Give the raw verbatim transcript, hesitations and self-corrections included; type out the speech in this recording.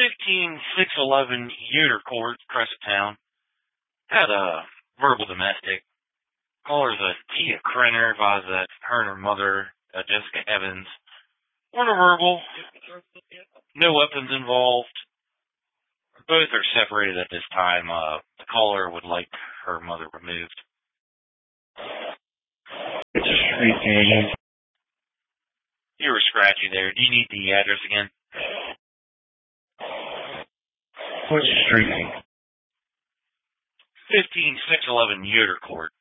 fifteen six eleven Uter Court, Crescent Town. Had a verbal domestic. Caller's a Tia Krenner, advised that her and her mother, uh, Jessica Evans, were verbal. No weapons involved. Both are separated at this time. Uh, the caller would like her mother removed. It's a street name. You were scratchy there. Do you need the address again? What's the street name? fifteen six eleven Yoder Court.